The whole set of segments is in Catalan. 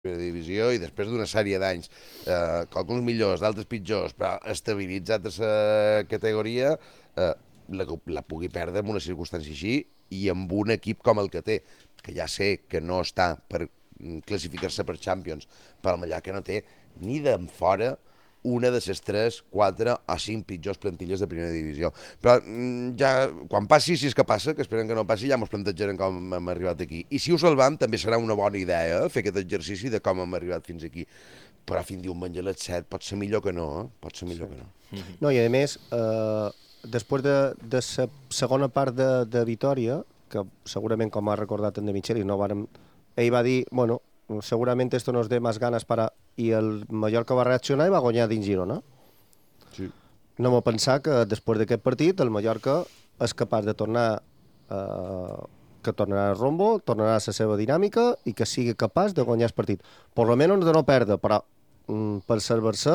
primera divisió i després d'una sèrie d'anys, alguns millors, d'altres pitjors, però estabilitzat a la categoria, la pugui perdre en una circumstància així i amb un equip com el que té, que ja sé que no està per classificar-se per Champions, però el Mallorca no té ni d'en fora una de les 3, 4 o 5 pitjors plantilles de primera divisió. Però ja, quan passi, si és que passa, que esperem que no passi, ja ens plantejarem com hem arribat aquí. I si ho salvam, també serà una bona idea, fer aquest exercici de com hem arribat fins aquí. Però fins diumenge a les 7 pot ser millor que no, pot ser millor que no. No, i a més, després de la segona part de Vitòria, que segurament, com ha recordat en De Michelis, ell va dir, bueno, segurament esto nos dé más ganas para... I el Mallorca va reaccionar i va guanyar dins Girona. Sí. No m'ho pensar que després d'aquest partit el Mallorca és capaç de tornar que tornarà al rombo, tornarà a la seva dinàmica i que sigui capaç de guanyar el partit. Per lo menys de no perdre, però per salvar-se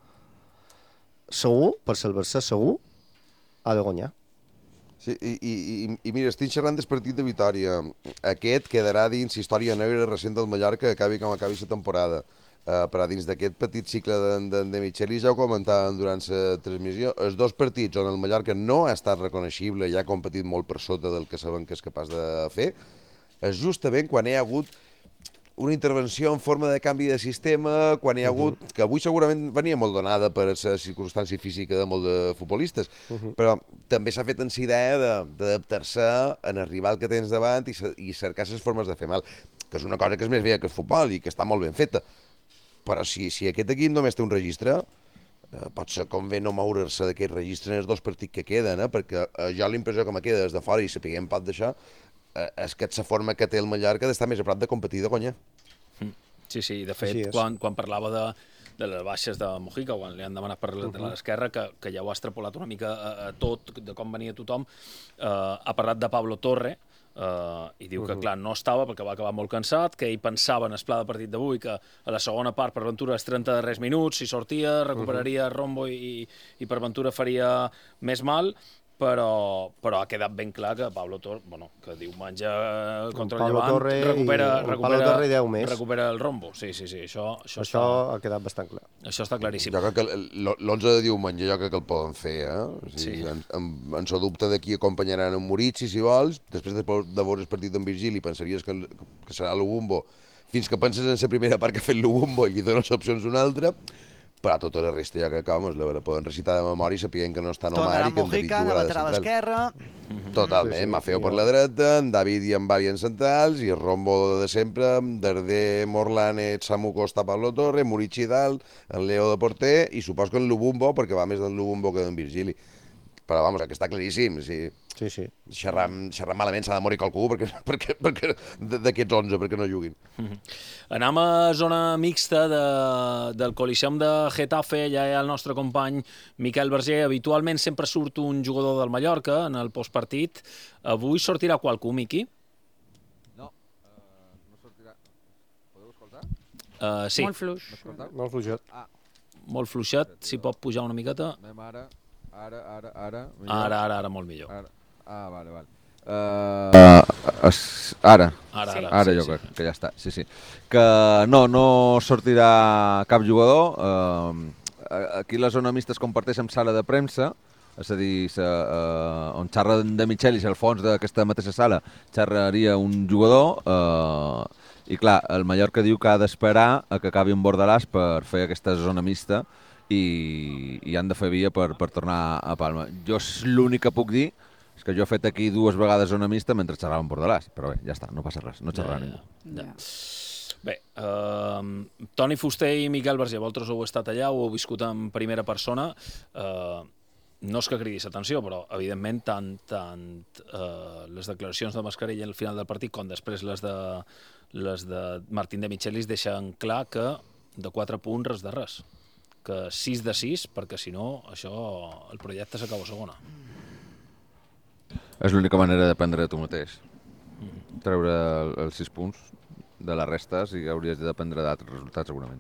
segur ha de guanyar. Sí, i mira, estic xerrant del partit de Vitòria. Aquest quedarà dins història negra recent del Mallorca, acabi com acabi la temporada. Però dins d'aquest petit cicle de Michelis ja ho comentàvem durant la transmissió, els dos partits on el Mallorca no ha estat reconeixible i ha competit molt per sota del que sabem que és capaç de fer, és justament quan hi ha hagut una intervenció en forma de canvi de sistema, quan hi ha hagut, que avui segurament venia molt donada per la circumstància física de molts de futbolistes, però també s'ha fet en la idea d'adaptar-se en arribar al que tens davant i cercar les formes de fer mal, que és una cosa que és més vella que el futbol i que està molt ben feta. Però si aquest equip només té un registre, pot ser convé no moure-se d'aquest registre en els dos partits que queden, perquè jo l'impressió que me queda des de fora i sapiguem pot d'això, és que és la forma que té el Mallorca d'estar més a prop de competir i de guanyar. Sí, de fet, quan parlava de les baixes de Mojica, quan li han demanat per l'esquerra, que ja ho ha extrapolat una mica a tot, de com venia tothom, ha parlat de Pablo Torre, i diu que, clar, no estava perquè va acabar molt cansat, que ell pensava en el pla de partit d'avui que a la segona part per Ventura els 30 darrers minuts, si sortia, recuperaria Rombo i per Ventura faria més mal, però ha quedat ben clar que Pablo Torre, bueno, que diumenge contra el Llevant recupera el Rombo. Sí, això ha quedat bastant clar. Això està claríssim. Jo crec que l'11 de diumenge jo crec que el poden fer, Sí. Ens ho dubte d'aquí acompanyaran en Moritz, si vols, després de veure el partit d'en Virgili pensaries que serà l'Ubumbo, fins que penses en la primera part que ha fet l'Ubumbo i li dones opcions una altra, però tota la resta ja que la poden recitar de memòria i sapien que no està en Omar i que en David jugarà de lateral esquerra. Totalment, Mafeo per la dreta, en David i en Bali en centrals i el rombo de sempre, Darder, Morlanet, Samu Costa, Pablo Torre, Murici dalt, en Leo de porter i supos que en Lubumbo, perquè va més d'en Lubumbo que d'en Virgili. Però, vamos, que està claríssim. Sí. Xerrar malament s'ha de morir qualcú perquè d'aquests 11 perquè no juguin. Anem a zona mixta del Coliseum de Getafe. Allà hi ha el nostre company Miquel Berger. Habitualment sempre surt un jugador del Mallorca en el postpartit. Avui sortirà qualcú, Miqui? No sortirà. Podeu escoltar? Sí. Molt fluix. Molt fluixet. Molt fluixet, si pot pujar una miqueta. Anem ara. Ara, molt millor. Vale. Ara jo crec que ja està. Sí. Que no sortirà cap jugador. Aquí la zona mixta es comparteix amb sala de premsa, és a dir, on xerra de Michelis, al fons d'aquesta mateixa sala, xerraria un jugador, i clar, el Mallorca diu que ha d'esperar a que acabi en Bordalàs per fer aquesta zona mixta, i han de fer via per tornar a Palma. Jo l'únic que puc dir és que jo he fet aquí 2 vegades zona mixta mentre xerrava amb Bordalàs, però bé, ja està, no passa res, no xerrarà ningú. Bé, Toni Fuster i Miquel Berger, vosaltres heu estat allà, ho heu viscut en primera persona. No és que cridis atenció, però evidentment tant les declaracions de Mascarell al final del partit com després les de Martín de Michelis deixen clar que de 4 punts res de res, que 6 de 6, perquè si no el projecte s'acaba a segona. És l'única manera d'aprendre de tu mateix. Treure els 6 punts de les restes i hauries de dependre d'altres resultats segurament.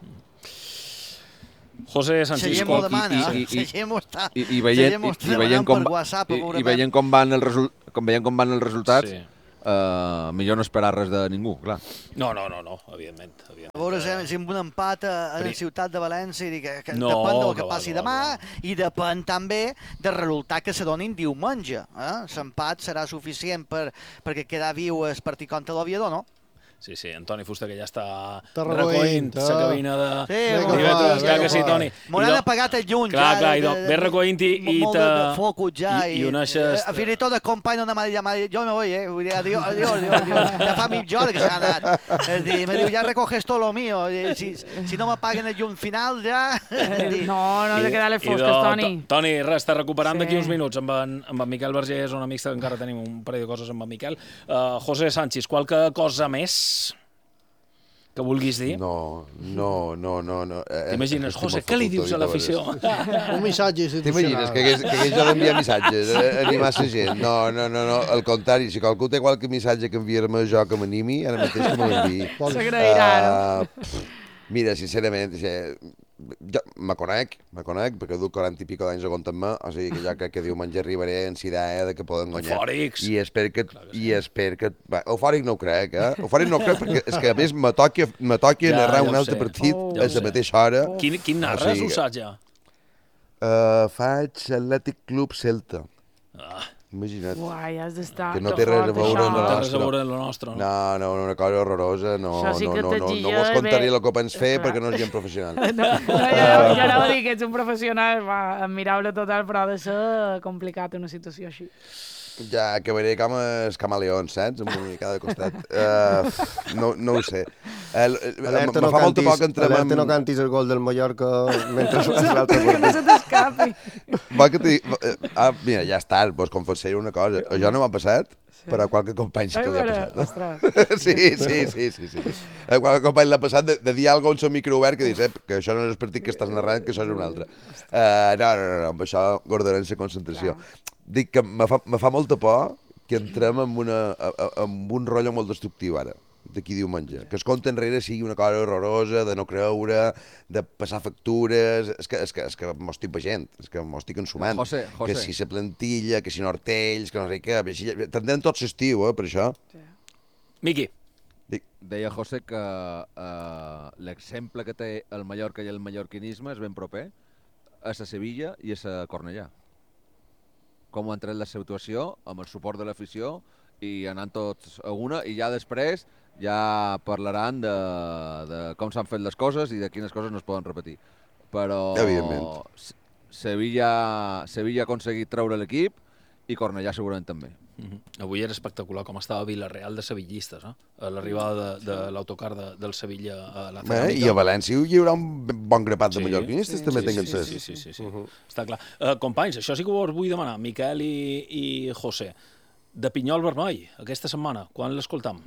José Sánchez Sallemo demana, Sallemo està i veient com van els resultats, millor no esperar res de ningú, clar. No, evidentment. A veure si amb un empat a la ciutat de València, que No, depèn del que que passi va. demà i depèn també del resultat que se donin diumenge. L'empat serà suficient perquè quedar viu el partit contra l'Oviedo, no? Sí, Antoni Fuster, que ja està recollint la cabina de Sí, divendres. Clar que sí, Toni. M'ho han apagat el llum, clar, ja. Clar, ve recollint i molt de focus ja. I uneixes... Fins i tot el company no m'ha dit, jo me voy, vull dir, adiós. Ja fa mitja hora que s'ha anat. És dir, me diu, ja recoges tot lo mío. Si no m'apaguen el llum final, ja... No te queda les fosques, Toni. Toni, res, està recuperant d'aquí uns minuts amb en Miquel Vergés, un amic que encara tenim un parell de coses amb en Miquel. José Sánchez, qualque cosa més que vulguis dir? No. T'imagines, José, què li dius a l'afició? Un missatge institucional. T'imagines que hagués jo d'enviar missatges a animar la gent? No, al contrari, si qualcú té qualque missatge que enviar-me jo que m'animi, ara mateix que me l'enviï. S'agrairà, no? Mira, sincerament, jo me conec, perquè duc 40 i pico d'anys a comptar-me, o sigui que jo crec que diumenge arribaré en la idea de que poden guanyar. Eufòrics. I espero que... Eufòric no ho crec, Eufòric no ho crec, perquè és que a més me toqui narrar un altre partit a la mateixa hora. Quin narres, Usatge? Faig Atlètic Club Celta. Imagina't. Uai, has d'estar... Que no té res a veure amb lo nostre. No, una cosa horrorosa. No vos contaré el que pens fer perquè no és gent professional. Jo no vull dir que ets un professional admirable total, però ha de ser complicat una situació així. Ja acabaré com els camaleons, saps? Amb una mica de costat. No ho sé. Alerta no cantis el gol del Mallorca mentre jugues l'altre Que no se t'escapi. Mira, ja està, vos confessaré una cosa. Jo no m'ha passat, però qualque company sí que li ha passat. Sí. Qualque company l'ha passat de dir alguna cosa a un micro obert que dius que això no és el partit que estàs narrant, que això és un altre. No, amb això guardarem la concentració. Dic que me fa molta por que entrem en un rotllo molt destructiu ara, d'aquí diumenge. Que es compte enrere sigui una cosa horrorosa, de no creure, de passar factures... És que m'ho estic veient, és que m'ho estic ensumant. José. Que si la plantilla, que si no Artells, que no sé què... Tendrem tot l'estiu, per això. Miqui. Deia José que l'exemple que té el Mallorca i el mallorquinisme és ben proper a la Sevilla i a la Cornellà. Com han tret la situació, amb el suport de l'afició, i anant tots a una, i ja després ja parlaran de com s'han fet les coses i de quines coses no es poden repetir. Però Sevilla ha aconseguit treure l'equip i Cornellà segurament també. Avui era espectacular com estava Vilareal de sevillistes, a l'arribada de l'autocar del Sevilla a la Ceràmica. I a València hi haurà un bon grapat de mallorquinistes, també tinc entès. Sí. Està clar. Companys, això sí que us vull demanar, Miquel i José, de Pinyol Vermell, aquesta setmana, quan l'escoltam?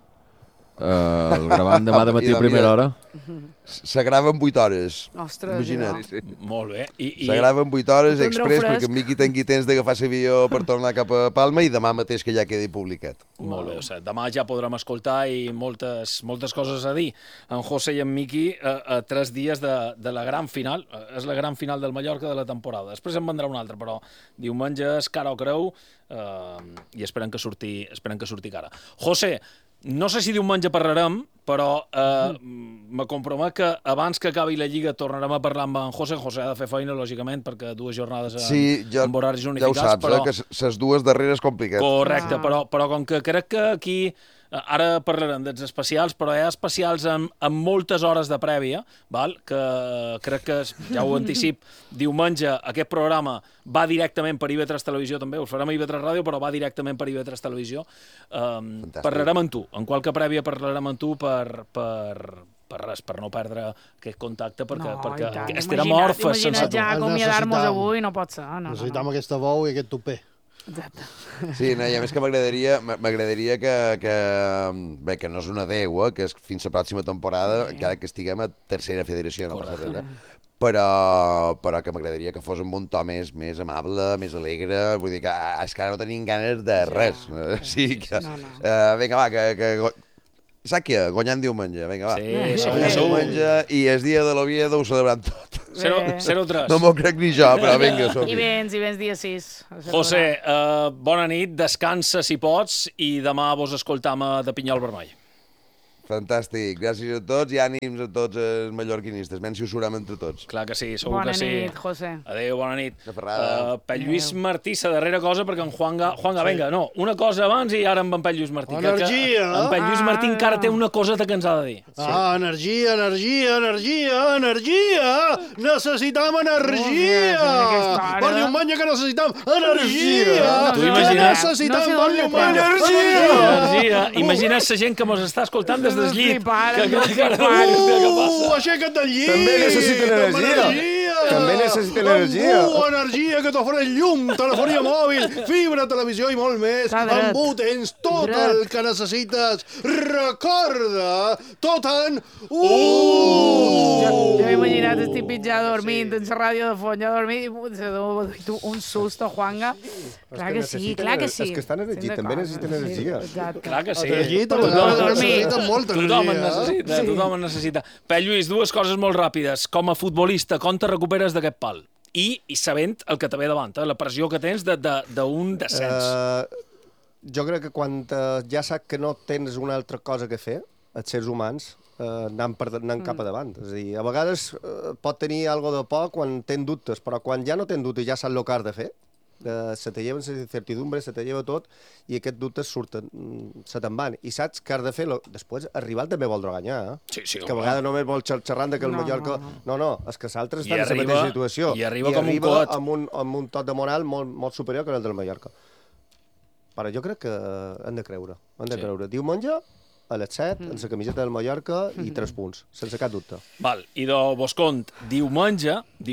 El gravant demà de matí a primera hora. Se grava en 8 hores. Ostres, imagina't. Sí. Molt bé. Se grava en 8 hores express perquè en Miqui tingui temps d'agafar l'avió per tornar cap a Palma i demà mateix que ja quedi publicat. Molt bé, o sigui, demà ja podrem escoltar i moltes coses a dir. En José i en Miqui a 3 dies de la gran final. És la gran final del Mallorca de la temporada. Després en vendrà una altra, però diumenge és cara o creu i esperem que surti cara. José, no sé si diumenge parlarem, però me compromet que abans que acabi la Lliga tornarem a parlar amb en José. José ha de fer feina, lògicament, perquè 2 jornades amb horaris unificats. Ja ho saps, que les 2 darreres complicat. Correcte, però com que crec que aquí... Ara parlarem dels especials, però hi ha especials amb moltes hores de prèvia, val? Que crec que, ja ho anticip, diumenge aquest programa va directament per IB3 Televisió també, us farem a IB3 Ràdio, però va directament per IB3 Televisió. Parlarem amb tu, en qualque prèvia parlarem amb tu per res, per no perdre aquest contacte, perquè estarem orfes sense tu. Imagina't ja acomiadar-nos avui, no pot ser. Necessitam aquesta bou i aquest tupé. Exacte. Sí, no, i a més que m'agradaria que no és una adeu, que és fins a la pròxima temporada, encara que estiguem a tercera federació, no passa res. Però que m'agradaria que fos amb un to més amable, més alegre, vull dir que és que ara no tenim ganes de res. Sí, que... Vinga, va, que saps què? Guanyant diumenge, vinga, va. Sí, diumenge i el dia de l'Oviedo ho celebrant tot. 0-3. No m'ho crec ni jo, però vinga, som-hi. I vens dia 6. José, bona nit, descansa si pots i demà vos escoltam de Pinyol Vermell. Fantàstic, gràcies a tots i ànims a tots els mallorquinistes. Menys si us surem entre tots. Clar que sí, segur que sí. Bona nit, José. Adéu, bona nit. De Ferrada. Pell Lluís Martí, la darrera cosa, perquè en Juanga, venga, no, una cosa abans i ara amb en Pell Lluís Martí. Energia! En Pell Lluís Martí encara té una coseta que ens ha de dir. Energia! Necessitam energia! Per diumenge que necessitam energia! Tu imagines... Necessitam per diumenge energia! Imagines la gent que mos està escoltant des del llit. Aixeca't del llit! També necessiten energia! També necessiten energia! Energia que t'ofereix llum, telefonia mòbil, fibra, televisió i molt més. Amb U tens tot el que necessites. Recorda, tot en U! Jo m'he imaginat, estic pitjat dormint, en la ràdio de fons, jo dormint, i tu un susto, Juanga. Clar que sí, clar que sí. Els que estan al llit també necessiten energia. Clar que sí. Al llit a vegades necessiten molta energia. Tothom en necessita. Pell Lluís, dues coses molt ràpides. Com a futbolista, com te recuperes d'aquest pal? I sabent el que te ve davant, la pressió que tens d'un descens. Jo crec que quan ja saps que no tens una altra cosa que fer, els seres humans, anant cap a davant. És a dir, a vegades pot tenir alguna de por quan tens dubtes, però quan ja no tens dubtes ja saps el que has de fer, se te lleven les incertidumbres, se te lleva tot, i aquests dubtes surten, se te'n van. I saps que has de fer després el rival també vol guanyar, Sí, que a vegades només vol xerrant que el Mallorca... No, és que els altres estan en la mateixa situació. I arriba com un coet. Amb un tot de moral molt superior que el del Mallorca. Però jo crec que hem de creure. Diumenge, a les 7, en la camiseta del Mallorca, i 3 punts, sense cap dubte. Val, i vos cont, diumenge,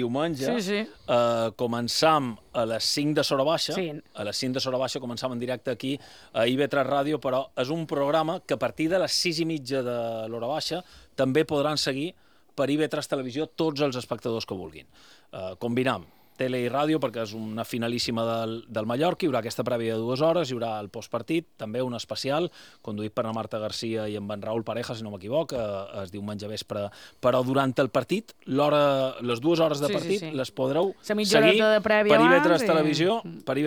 començam a les 5 de Sora Baixa, a les 5 de Sora Baixa començam en directe aquí a IB3 Ràdio, però és un programa que a partir de les 6:30 de l'hora baixa també podran seguir per IB3 Televisió tots els espectadors que vulguin. Combinam tele i ràdio, perquè és una finalíssima del Mallorca, hi haurà aquesta prèvia de 2 hores, hi haurà el postpartit, també un especial, conduït per la Marta Garcia i en Raül Pareja, si no m'equivoc, es diumenge vespre, però durant el partit, les 2 hores de partit, les podreu seguir per IB3 Televisió,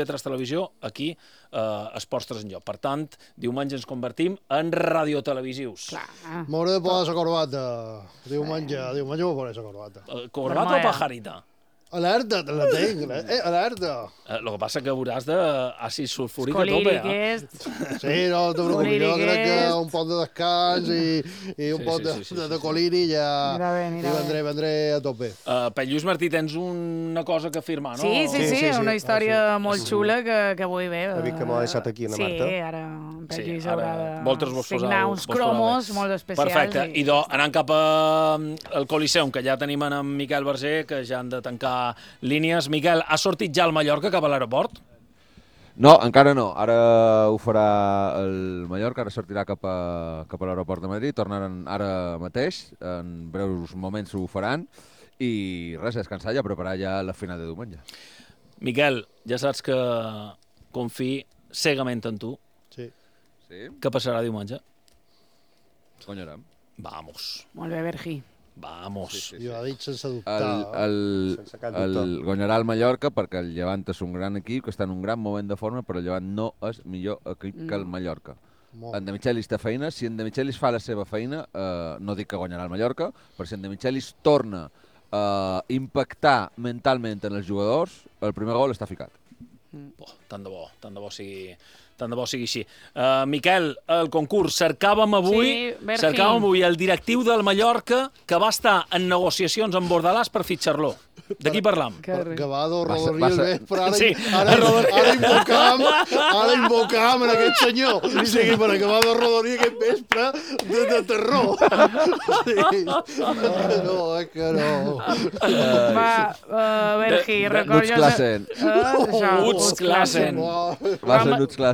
aquí, Esports 3 en Joc. Per tant, diumenge ens convertim en radiotelevisius. M'hauré de posar la corbata. Diumenge m'ho posaré la corbata. Corbata o pajarita? Alerta, la tinc, alerta. El que passa que veuràs d'àcid sulfúric a tope, Sí, no te preocupis, jo crec que un poc de descans i un poc de coliri ja vendré a tope. Pell Lluís Martí, tens una cosa que firmar, no? Sí, una història molt xula que vull ver. He vist que m'ha deixat aquí, la Marta. Sí, ara en Pell Lluís haurà de signar uns cromos molt especials. Perfecte, i anant cap al Coliseum, que ja tenim en Miquel Verger, que ja han de tancar línies. Miquel, ha sortit ja el Mallorca cap a l'aeroport? No, encara no. Ara ho farà el Mallorca, ara sortirà cap a l'aeroport de Madrid, tornaran ara mateix, en breus moments ho faran, i res, descansar i a preparar ja la final de diumenge. Miquel, ja saps que confiï cegament en tu. Sí. Què passarà diumenge? Guanyarem. Vamos. Molt bé, Bergi. Vamos. Jo he dit sense dubtar. Guanyarà el Mallorca perquè el Llevant és un gran equip que està en un gran moment de forma, però el Llevant no és millor equip que el Mallorca. En De Michelis té feina. Si en De Michelis fa la seva feina, no dic que guanyarà el Mallorca, però si en De Michelis torna a impactar mentalment en els jugadors, el primer gol està ficat. Tant de bo sigui així. Miquel, el concurs, cercàvem avui el directiu del Mallorca que va estar en negociacions amb Bordalàs per fitxar-lo. De qui parlam? Gavado, Rodorí, el vespre. Ara invocam en aquest senyor. O sigui, per acabar de Rodorí aquest vespre de terror. No, és que no. Va, Bergi, recordo... Nuts Klassen. Nuts Klassen. Va ser Nuts Klassen.